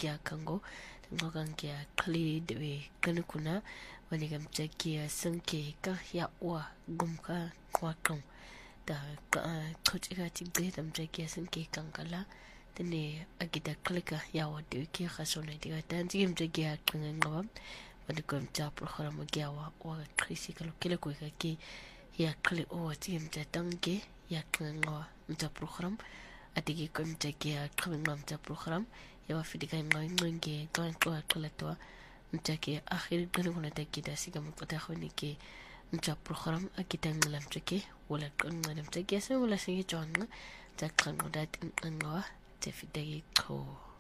mjakia kango ngogangia kli dewe kanukuna waniga mjakia sanke ka ya wa gumka kwakong da coachga tigde da mjakia sanke kankala tene agida klika ya wa de ki khasona diga tanji mjakia kangawam waniga mja program gyawa wa krisi kalo kile ko ki ya kli o tim jatange ya kangawa mja program atigi ko mjakia kangawa mja program ya fidika nge kan to mtaki akhir gani kuna takida siga mutata khonike mta program akita nglam tiki wala nglam tiki asa wala singi chon ta kan ngodat ngwa te fidagi ko